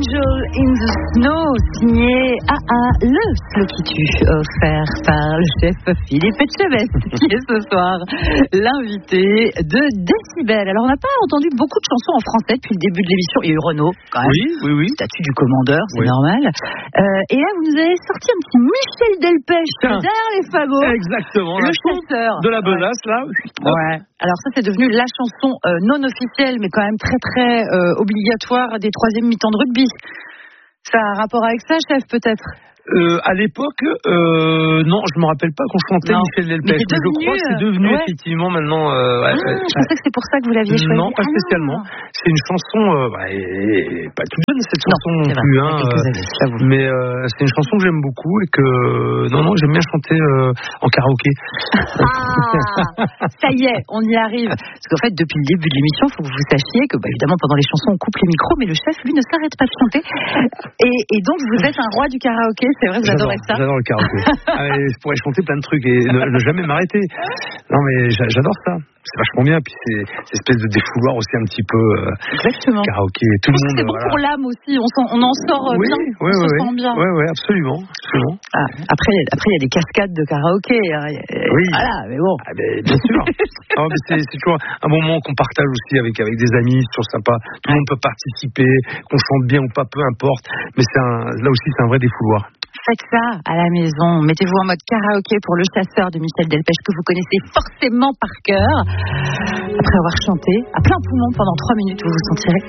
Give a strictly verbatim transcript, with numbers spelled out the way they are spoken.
Angel in the Snow, signé A A, le slow qui tue, offert par le chef Philippe Etchebest, qui est ce soir l'invité de Décibel. Alors, on n'a pas entendu beaucoup de chansons en français depuis le début de l'émission. Il y a eu Renaud, quand même. Oui, oui, oui. Statut du commandeur, c'est oui. normal. Euh, et là, vous nous avez sorti un petit Michel Delpech derrière les fagots. Exactement. Le chasseur. De la besace, ouais. là. Ouais. Alors ça, c'est devenu la chanson euh, non officielle, mais quand même très très euh, obligatoire des troisième mi-temps de rugby. Ça a un rapport avec ça, chef, peut-être? Euh, à l'époque, euh, non, je me rappelle pas qu'on chantait non. Michel Delpech, mais, mais je crois que c'est devenu ouais. effectivement maintenant. Euh, ah, ouais, je pensais que c'est pour ça que vous l'aviez choisi. Non, pas ah, spécialement. Non. C'est une chanson, euh, bah, et, et pas toute jeune cette chanson non, non plus, hein, euh, mais euh, c'est une chanson que j'aime beaucoup et que non, non, j'aime bien chanter euh, en karaoké. Ah, ça y est, on y arrive. Parce qu'en fait, depuis le début de l'émission, il faut que vous sachiez que, bah, évidemment, pendant les chansons, on coupe les micros, mais le chef, lui, ne s'arrête pas de chanter. Et, et donc, vous êtes un roi du karaoké, c'est vrai, vous j'adore, adorez ça. J'adore le karaoké. ah, je pourrais chanter plein de trucs et ne, ne jamais m'arrêter. Non, mais j'adore ça. C'est vachement bien. Puis c'est cette espèce de défouloir aussi un petit peu euh, exactement. Karaoké. Tout le monde. C'est bon voilà. pour l'âme aussi. On, on en sort oui, bien. Oui, on oui, se oui. sent bien. Oui, oui, absolument. absolument. Ah, après, après, il y a des cascades de karaoké. Hein. Oui. Voilà, mais bon. Ah, mais bien sûr. non, mais c'est, c'est toujours un moment qu'on partage aussi avec avec des amis. C'est toujours sympa. Tout le monde peut participer, qu'on chante bien ou pas, peu importe. Mais c'est un, là aussi, c'est un vrai défouloir. Faites ça à la maison. Mettez-vous en mode karaoké pour Le Chasseur de Michel Delpech, que vous connaissez forcément par cœur. Après avoir chanté à plein poumon pendant trois minutes, vous vous sentirez